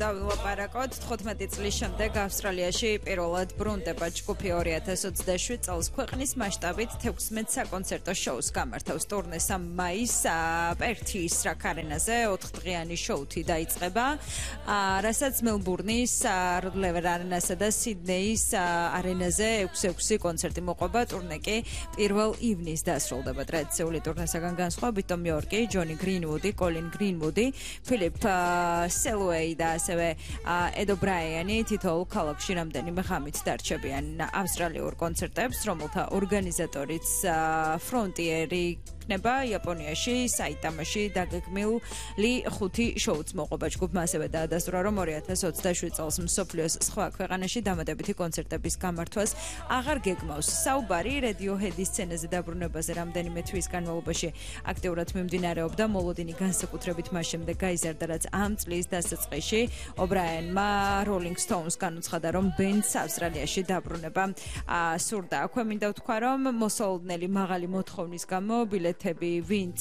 დავილაპარაკოთ 15 წლის შემდეგ ავსტრალიაში პირველად ბრუნდება ჯგუფი 2027 წელს ქვეყნის მასშტაბით 16 საკონცერტო შოუს გამართავს ტურნე 3 მაისს პერთის რაკ არენაზე 4 დღიანი შოუთი დაიწყება რასაც მელბურნის როდ ლევერ არენასა და სიდნეის არენაზე 6 კონცერტი მოყვება ტურნე კი 1 ივნისს დასრულდება ტრადიციული ტურნესაგან განსხვავებით ტომ იორკი ჯონი გრინვუდი კოლინ გრინვუდი ფილიპ სელუეი და ასევე ედ ობრაიანი თითოეულ ქალაქში რამდენიმე ღამით დარჩებიან ავსტრალიურ კონცერტებს, რომელთა ორგანიზატორიც ფრონტიერი იქნება იაპონიაში, საიტამაში დაგეგმილი 5 შოუც მოყვება ჯგუფმა ასევე დაადასტურა, რომ 2027 წელს მსოფლიოს სხვა ქვეყანაში დამატებითი კონცერტების გამართვას აღარ გეგმავს. საუბარი Radiohead-ის სცენაზე დაბრუნებაზე რამდენიმე თვის განმავლობაში აქტიურად მიმდინარეობდა, მოლოდინი განსაკუთრებით მას შემდეგ გაიზარდა, რაც ამ წლის დასაწყისში ობრაიანმა Rolling Stones-გან უცხადა, რომ ბენდს ავსტრალიაში დაბრუნება სურდა. აქვე მინდა ვთქვა, რომ მოსალოდნელი მაღალი მოთხოვნის გამო ბილეთები ვინც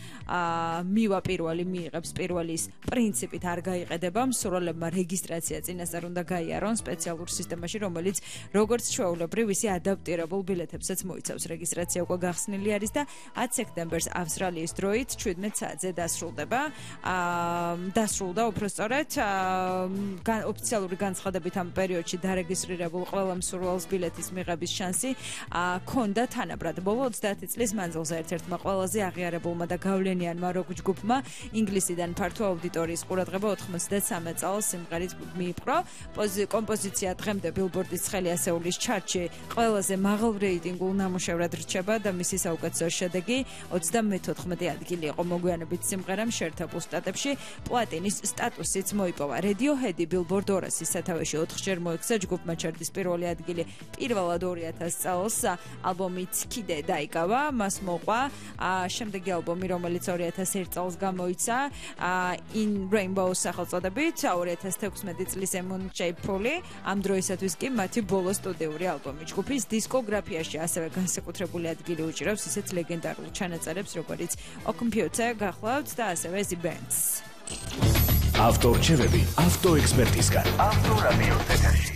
მივა პირველი მიიღებს პირველის პრინციპით არ გაიყედება, მსურველებმა რეგისტრაცია წინასწარ უნდა გაიარონ სპეციალურ სისტემაში, რომელიც როგორც ჩვეულებრივ ისე ადაპტირებულ ბილეთებსაც მოიცავს. რეგისტრაცია უკვე გახსნილი არის და 10 სექტემბერს ავსტრალიის დროით 17 საათზე დასრულდება. დასრულდა უბრალოდ ოფიციალური განცხადებით ამ პერიოდში დარეგისტრირებულ ყველა მსურველს ბილეთის მიღების შანსი ქონდა თანაბრად. ბოლო 30 წლის მანძილზე ერთ-ერთმა ყველაზე აღიარებულმა და გავლენიანმა როკ ჯგუფმა ინგლისიდან ფართო აუდიტორიის ყურადღება 93 წელს სიმღერით მიიპყრო. კომპოზიცია დღემდე ბილბორდის ცხელი ასეულის ჩარტში ყველაზე მაღალ რეიტინგულ ნამუშევრად რჩება და მისი საუკეთესო შედეგი 34 ადგილი იყო. მოგვიანებით სიმღერამ შეერთებულ შტატებში პლატინის სტატუსიც მოიპოვა. Radiohead-ი Billboard 200-ის სათავეში 4-ჯერ მოექცა ჯგუფმა ჩარტის პირველი ადგილი პირველად 2000 წელს ალბომით კიდე დაიკავა, მას მოყვა შემდეგი ალბომი, რომელიც 2001 წელს გამოიცა In Rainbow სახელწოდებით 2016 წლის Moonshaped-ი ამ დროისათვის კი მათი ბოლო სტუდიური ალბომი. ჯგუფის დისკოგრაფიაში ასევე განსაკუთრებული ადგილი უჭირავს ისეთ ლეგენდარულ ჩანაწერებს, როგორც O Computer გახლავთ და ასევე The Bands. ავტორჩევები ავტოექსპერტისგან. ავტორადიო ეთერში.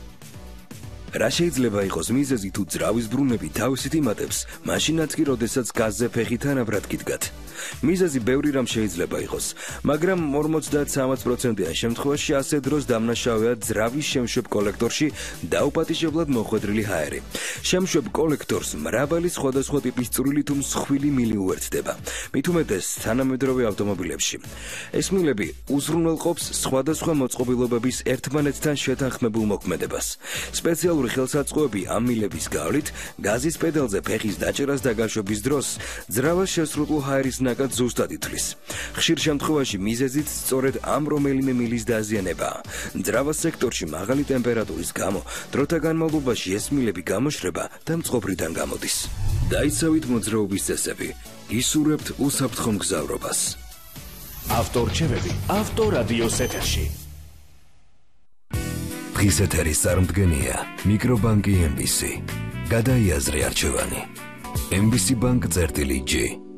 რა შეიძლება იყოს მიზეზი თუ ძრავის ბრუნები თავისით იმატებს, მაშინაც კი როდესაც გაზზე ფეხი თანაბრად გიდგათ. მიზეზი ბევრი რამ შეიძლება იყოს, მაგრამ 50-60%-იან შემთხვევაში ასე დროს დამნაშავეა ძრავის შემშვებ კოლექტორში დაუპატიჟებლად მოხვედრილი ჰაერი. შემშვებ კოლექტორს მრავალი სხვადასხვა ტიპის წვრილი თუ მსხვილი მილი უერთდება, მით უმეტეს თანამედროვე ავტომობილებში. ეს მილები უზრუნველყოფს სხვადასხვა მოწყობილობების ერთმანეთთან შეთანხმებულ მოქმედებას. სპეციალური ხელსაწყოები ამ მილების გავლით გაზის პედალზე ფეხის დაჭერას და გაშვების დროს ძრავას შესრულულ ჰაერის ნაკად ზუსტად ითვლის. ხშირ შემთხვევაში მიზეზით სწორედ ამ რომელიმე მილის დაზიანებაა. ძრავას სექტორში მაღალი ტემპერატურის გამო დროთა განმავლობაში ეს მილები გამოშრება და მწყობრიდან გამოდის. დაიცავით მოძრაობის წესები, ისურვებთ უსაფრთხო მგზავრობას. ავტორჩევები ავტორადიოს ეთერში. დღის ეთერის წარმდგენია მიკრობანკი MBC. გადაიაზრე არჩევანი. MBC Bank წერტილი G.